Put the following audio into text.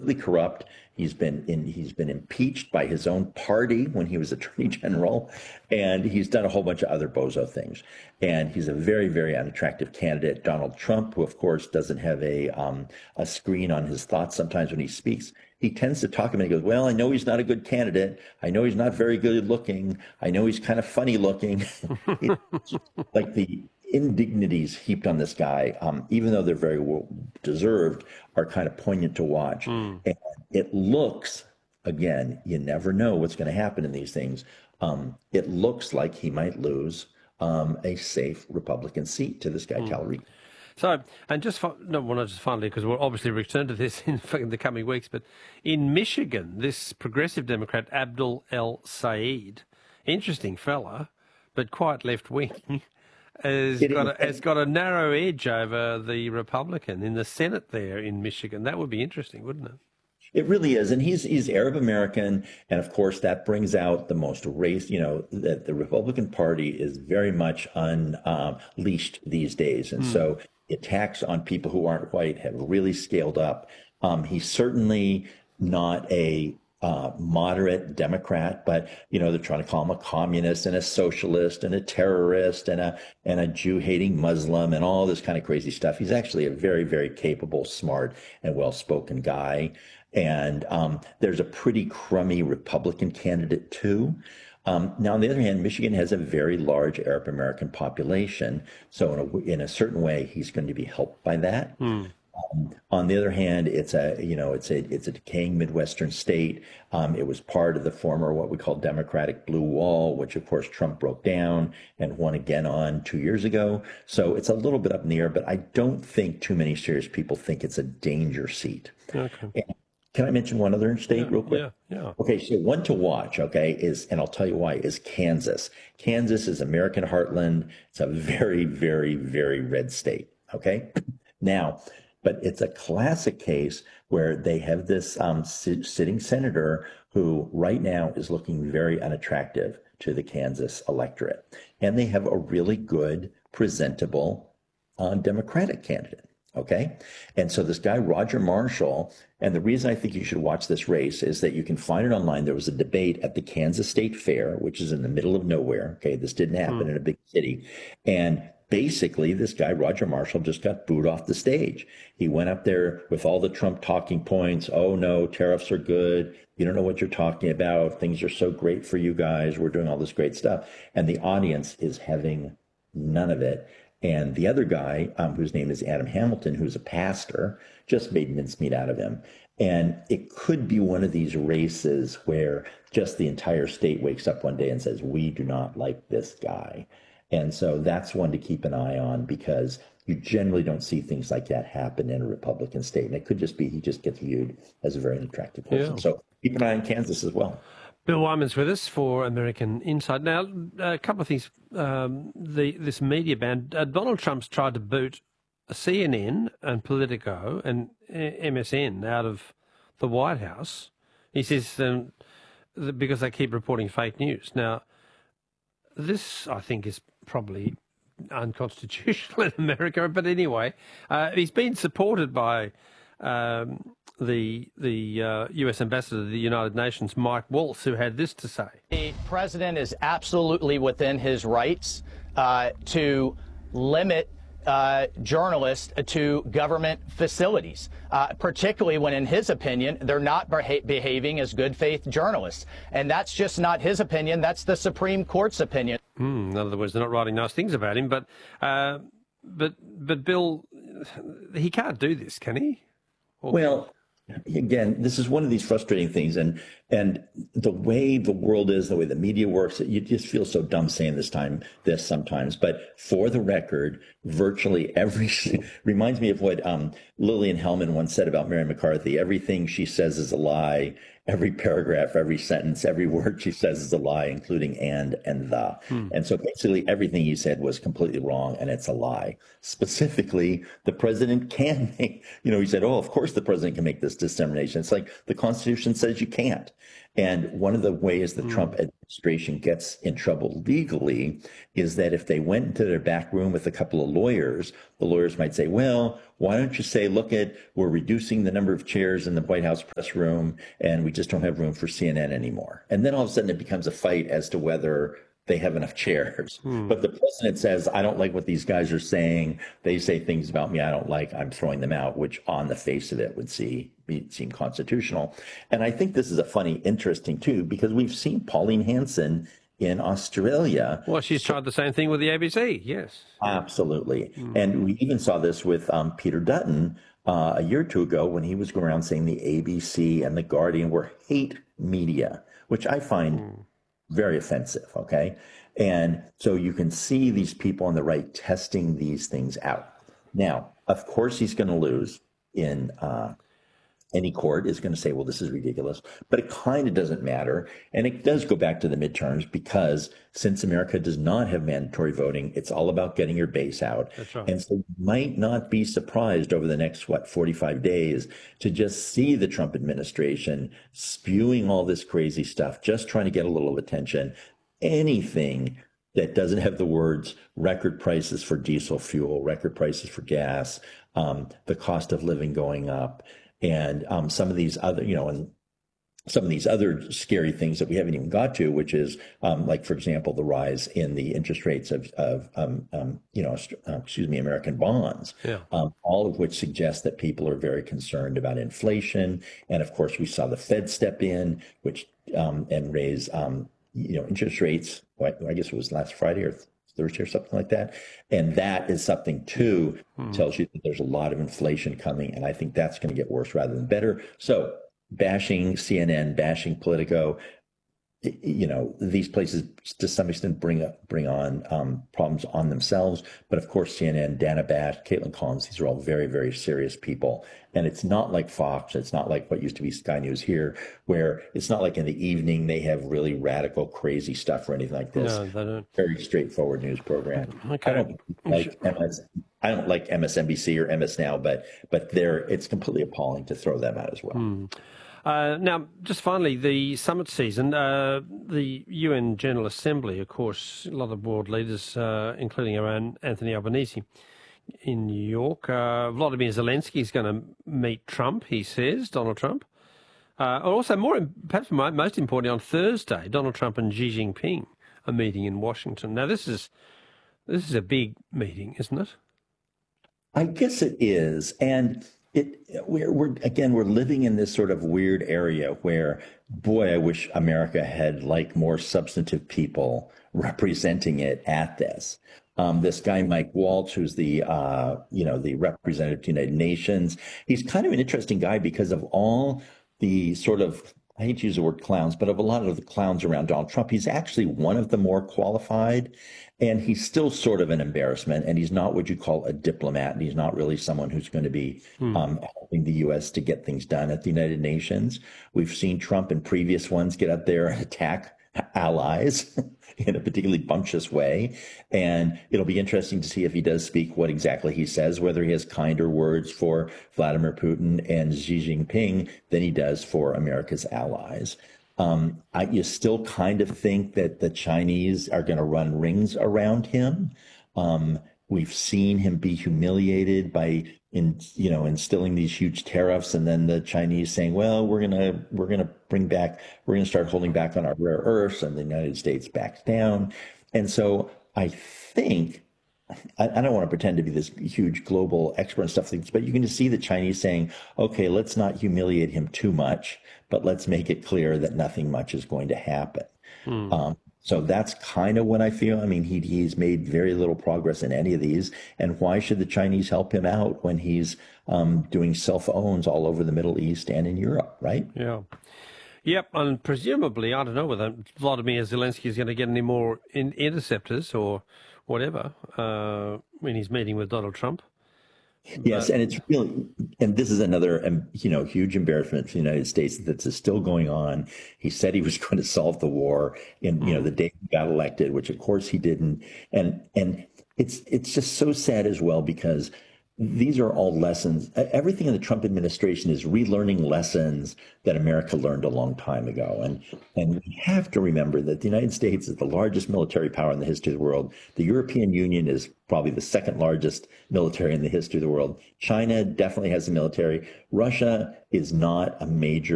completely corrupt. He's been impeached by his own party when he was attorney general, and he's done a whole bunch of other bozo things. And he's a very, very unattractive candidate. Donald Trump, who of course doesn't have a screen on his thoughts sometimes when he speaks, he tends to talk about it. He goes, well, I know he's not a good candidate. I know he's not very good looking. I know he's kind of funny looking. Like the indignities heaped on this guy, even though they're very well deserved, are kind of poignant to watch. And it looks, again, you never know what's going to happen in these things. It looks like he might lose a safe Republican seat to this guy, Talerico. So, and just finally, because we'll obviously return to this in the coming weeks, but in Michigan, this progressive Democrat, Abdul El Sayed, interesting fella, but quite left-wing, has got a narrow edge over the Republican in the Senate there in Michigan. That would be interesting, wouldn't it? It really is. And he's Arab American. And of course, that brings out the most race, that the Republican Party is very much unleashed these days. And so attacks on people who aren't white have really scaled up. He's certainly not a moderate Democrat, but they're trying to call him a communist and a socialist and a terrorist and a Jew-hating Muslim and all this kind of crazy stuff. He's actually a very, very capable, smart, and well-spoken guy. And there's a pretty crummy Republican candidate too. Now, on the other hand, Michigan has a very large Arab American population, so in a certain way, he's going to be helped by that. On the other hand, it's a decaying Midwestern state. It was part of the former what we call Democratic Blue Wall, which of course Trump broke down and won again on 2 years ago. So it's a little bit up in the air, but I don't think too many serious people think it's a danger seat. Okay. And can I mention one other state real quick? Yeah. Okay, so one to watch, and I'll tell you why, is Kansas. Kansas is American heartland. It's a very, very, very red state, okay? Now, but it's a classic case where they have this sitting senator who right now is looking very unattractive to the Kansas electorate. And they have a really good, presentable Democratic candidate. Okay. And so this guy, Roger Marshall, and the reason I think you should watch this race is that you can find it online. There was a debate at the Kansas State Fair, which is in the middle of nowhere. Okay. This didn't happen in a big city. And basically, this guy, Roger Marshall, just got booed off the stage. He went up there with all the Trump talking points. Oh, no, tariffs are good. You don't know what you're talking about. Things are so great for you guys. We're doing all this great stuff. And the audience is having none of it. And the other guy, whose name is Adam Hamilton, who's a pastor, just made mincemeat out of him. And it could be one of these races where just the entire state wakes up one day and says, we do not like this guy. And so that's one to keep an eye on, because you generally don't see things like that happen in a Republican state. And it could just be he just gets viewed as a very unattractive person. Yeah. So keep an eye on Kansas as well. Bill Wyman's with us for American Insight. Now, a couple of things. This media ban, Donald Trump's tried to boot CNN and Politico and MSN out of the White House. He says because they keep reporting fake news. Now, this, I think, is probably unconstitutional in America. But anyway, he's been supported by the U.S. ambassador to the United Nations, Mike Waltz, who had this to say. The president is absolutely within his rights to limit journalists to government facilities, particularly when, in his opinion, they're not behaving as good faith journalists. And that's just not his opinion. That's the Supreme Court's opinion. In other words, they're not writing nice things about him. But Bill, he can't do this, can he? Well, again, this is one of these frustrating things, and the way the world is, the way the media works, you just feel so dumb saying this sometimes. But for the record, virtually every reminds me of what Lillian Hellman once said about Mary McCarthy. Everything she says is a lie. Every paragraph, every sentence, every word she says is a lie, including and the. And so basically everything you said was completely wrong, and it's a lie. Specifically, the president can make, he said, oh, of course the president can make this determination. It's like the Constitution says you can't. And one of the ways that Trump administration gets in trouble legally is that if they went into their back room with a couple of lawyers, the lawyers might say, well, why don't you say, look we're reducing the number of chairs in the White House press room and we just don't have room for CNN anymore. And then all of a sudden it becomes a fight as to whether they have enough chairs. But the president says, I don't like what these guys are saying. They say things about me I don't like. I'm throwing them out, which on the face of it would seem constitutional. And I think this is a funny, interesting too, because we've seen Pauline Hanson in Australia. Well, she's tried the same thing with the ABC. Yes. Absolutely. And we even saw this with Peter Dutton a year or two ago when he was going around saying the ABC and the Guardian were hate media, which I find very offensive. Okay. And so you can see these people on the right testing these things out. Now, of course, he's going to lose in any court is going to say, well, this is ridiculous, but it kind of doesn't matter. And it does go back to the midterms because since America does not have mandatory voting, it's all about getting your base out. That's right. And so you might not be surprised over the next, 45 days to just see the Trump administration spewing all this crazy stuff, just trying to get a little attention. Anything that doesn't have the words record prices for diesel fuel, record prices for gas, the cost of living going up, and some of these other, and some of these other scary things that we haven't even got to, which is like, for example, the rise in the interest rates of American bonds, all of which suggests that people are very concerned about inflation. And of course, we saw the Fed step in, which and raise interest rates. I guess it was last Friday or Thursday or something like that. And that is something too, tells you that there's a lot of inflation coming. And I think that's going to get worse rather than better. So bashing CNN, bashing Politico, these places to some extent bring on problems on themselves. But of course, CNN, Dana Bash, Caitlin Collins, these are all very, very serious people. And it's not like Fox. It's not like what used to be Sky News here, where it's not like in the evening they have really radical, crazy stuff or anything like this. No, they don't. Very straightforward news program. Okay. I don't like MSNBC or MS Now, but it's completely appalling to throw them out as well. Now, just finally, the summit season, the UN General Assembly, of course, a lot of world leaders, including our own Anthony Albanese in New York. Vladimir Zelensky is going to meet Trump, he says, Donald Trump. Also, perhaps most importantly, on Thursday, Donald Trump and Xi Jinping are meeting in Washington. Now, this is a big meeting, isn't it? I guess it is. And we're living in this sort of weird area where, boy, I wish America had more substantive people representing it at this. This guy, Mike Waltz, who's the representative to the United Nations, he's kind of an interesting guy because of all the sort of, I hate to use the word clowns, but of a lot of the clowns around Donald Trump, he's actually one of the more qualified. And he's still sort of an embarrassment, and he's not what you call a diplomat, and he's not really someone who's going to be helping the U.S. to get things done at the United Nations. We've seen Trump in previous ones get up there and attack allies in a particularly bumptious way. And it'll be interesting to see if he does speak what exactly he says, whether he has kinder words for Vladimir Putin and Xi Jinping than he does for America's allies. You still kind of think that the Chinese are going to run rings around him. We've seen him be humiliated by instilling these huge tariffs, and then the Chinese saying, "Well, we're going to start holding back on our rare earths," and the United States backs down. And so I think, I don't want to pretend to be this huge global expert and stuff, but you can just see the Chinese saying, okay, let's not humiliate him too much, but let's make it clear that nothing much is going to happen. So that's kind of what I feel. I mean, he's made very little progress in any of these. And why should the Chinese help him out when he's doing self-owns all over the Middle East and in Europe, right? Yeah. Yep, and presumably, I don't know whether Vladimir Zelensky is going to get any more interceptors or whatever when he's meeting with Donald Trump. Yes, and it's really, and this is another, huge embarrassment for the United States that this is still going on. He said he was going to solve the war in, the day he got elected, which of course he didn't. And it's just so sad as well, because these are all lessons. Everything in the Trump administration is relearning lessons that America learned a long time ago. And we have to remember that the United States is the largest military power in the history of the world. The European Union is probably the second largest military in the history of the world. China definitely has a military. Russia is not a major